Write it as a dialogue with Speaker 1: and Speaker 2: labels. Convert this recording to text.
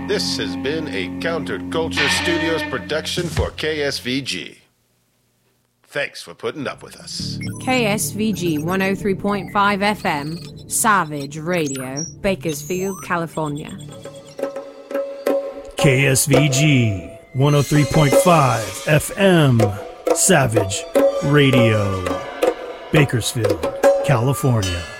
Speaker 1: This has been a Counterculture Studios production for KSVG. Thanks for putting up with us.
Speaker 2: KSVG 103.5 FM, Savage Radio, Bakersfield, California.
Speaker 3: KSVG 103.5 FM, Savage Radio, Bakersfield, California.